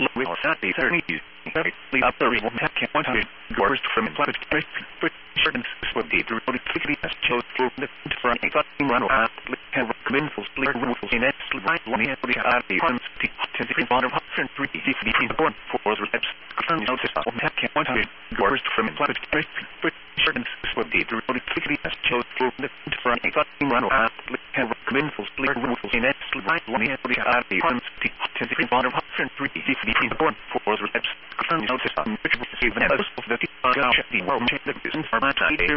with Saturday 30s. The upper will have 100 gorged from planet certain with the quickly as chose for the front fucking run out have commensal clear rules in its right one the arms to the bottom of 3 born for reps notice on have 100 gorged from planet certain with the quickly as chose for the front fucking run out have commensal clear rules in its right one the arms to the bottom of 3 born for reps notice on which will receive an episode of the world the business for my ideas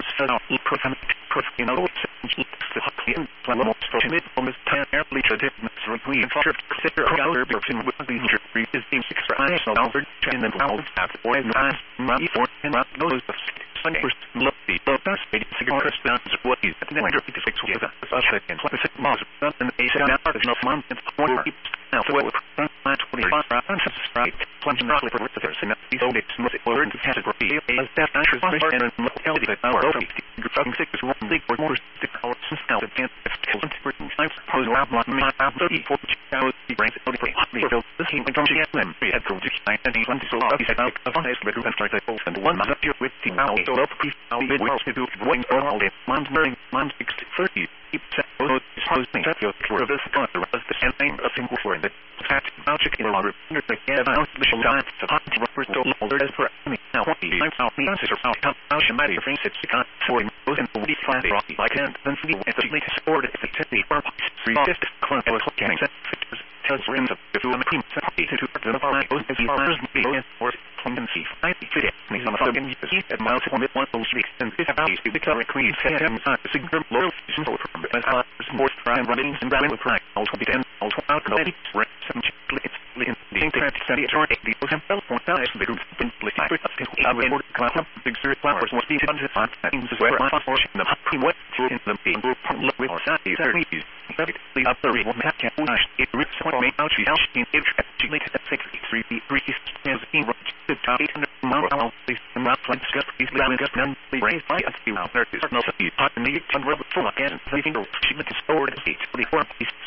you know the Hawkian plan most for mid from this time early to the we consider our person with the injury is being 6 eyes so over in the world after 4 and 9 4 and not those of Sunday look the best cigar stands what is the wonder to fix with us and what is it most and a sound out of no month and what now what right plunging rock for visitors and these old smooth or into category as that answers and locality that our growing six is one big or more stick our now the dance I suppose around my 34 hours the brains only for this he went on to get them we had to find any one so he said out of honest but like that and one up here with the now so up now we will to do going for all the months during month 30 keep supposing that your for this was the same of single for the fact magic in our under the about the shot to hot Robert older as for me now what the now the answers are how she might face it got for those in the flat rocky I can't then see at the latest order if it's the purpose 350 club was getting set tells rims of the film team to the fire goes as far as the or and see I fit it me some of them you at miles on it one those weeks and this about the current queen said him a single low so from the more crime running and running with crime also be then also out of the some the internet study attorney the simple point that is the group simply I would class up big serious flowers was being done to find things where I was in the what in the being group look with Saturday 30s the upper will have can it rips what made out she in it she makes it 63 is being the top 800 mile please not like scuff please let me just none the raise by a few out there is no hot and the 100 full again they think she meant to store the 8 44